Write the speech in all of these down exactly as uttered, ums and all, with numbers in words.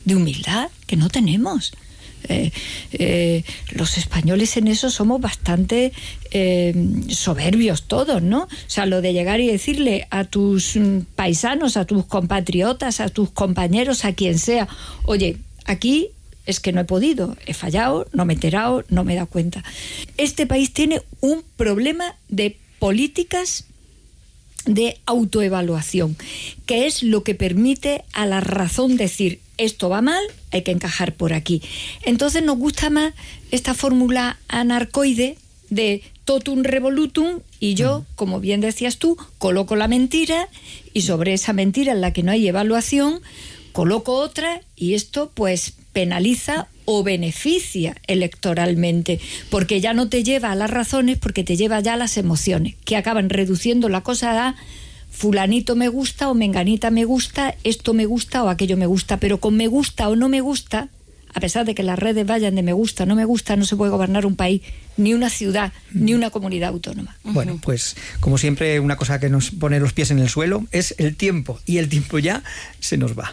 de humildad, que no tenemos. Eh, eh, los españoles en eso somos bastante eh, soberbios todos, ¿no? O sea, lo de llegar y decirle a tus paisanos, a tus compatriotas, a tus compañeros, a quien sea, oye, aquí es que no he podido, he fallado, no me he enterado, no me he dado cuenta. Este país tiene un problema de políticas de autoevaluación, que es lo que permite a la razón decir, esto va mal, hay que encajar por aquí. Entonces nos gusta más esta fórmula anarcoide de totum revolutum, y yo, como bien decías tú, coloco la mentira, y sobre esa mentira en la que no hay evaluación, coloco otra, y esto pues penaliza o beneficia electoralmente, porque ya no te lleva a las razones, porque te lleva ya a las emociones, que acaban reduciendo la cosa a fulanito me gusta o menganita me gusta, esto me gusta o aquello me gusta, pero con me gusta o no me gusta, a pesar de que las redes vayan de me gusta o no me gusta, no se puede gobernar un país, ni una ciudad, mm. ni una comunidad autónoma. Bueno, pues como siempre, una cosa que nos pone los pies en el suelo es el tiempo, y el tiempo ya se nos va.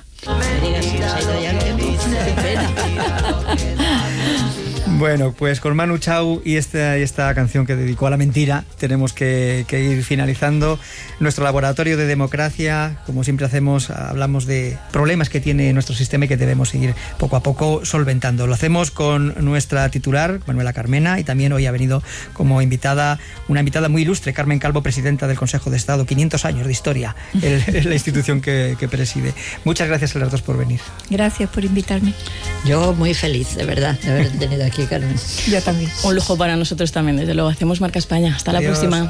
Bueno, pues con Manu Chao y esta, esta canción que dedicó a la mentira, tenemos que, que ir finalizando nuestro laboratorio de democracia. Como siempre hacemos, hablamos de problemas que tiene nuestro sistema y que debemos seguir poco a poco solventando. Lo hacemos con nuestra titular, Manuela Carmena, y también hoy ha venido como invitada, una invitada muy ilustre, Carmen Calvo, presidenta del Consejo de Estado, quinientos años de historia, el, la institución que, que preside. Muchas gracias a las dos por venir. Gracias por invitarme. Yo muy feliz, de verdad, de haber tenido aquí, Carmen. Yo también. Un lujo para nosotros también, desde luego. Hacemos Marca España. Hasta Adiós. La próxima.